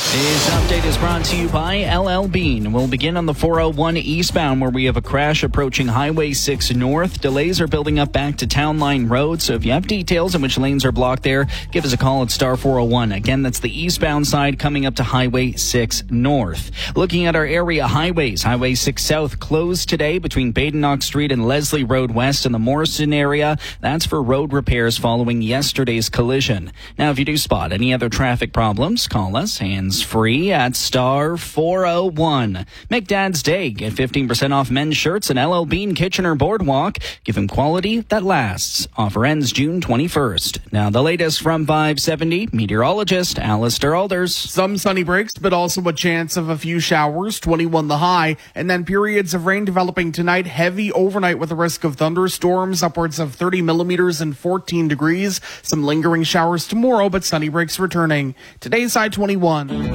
This update is brought to you by LL Bean. We'll begin on the 401 eastbound where we have a crash approaching Highway 6 North. Delays are building up back to Town Line Road, so if you have details on which lanes are blocked there, give us a call at star 401. Again, that's the eastbound side coming up to Highway 6 North. Looking at our area highways, Highway 6 South closed today between Badenoch Street and Leslie Road West in the Morrison area. That's for road repairs following yesterday's collision. Now, if you do spot any other traffic problems, call us hands-free at star 401. Make Dad's Day. Get 15% off men's shirts and LL Bean Kitchener Boardwalk. Give him quality that lasts. Offer ends June 21st. Now, the latest from 570, meteorologist Alistair Alders. Some sunny breaks, but also a chance of a few showers, 21 the high, and then periods of rain developing tonight, heavy overnight with a risk of thunderstorms, upwards of 30 millimeters and 14 degrees. Some lingering showers tomorrow, but sunny breaks returning. Today's high 21.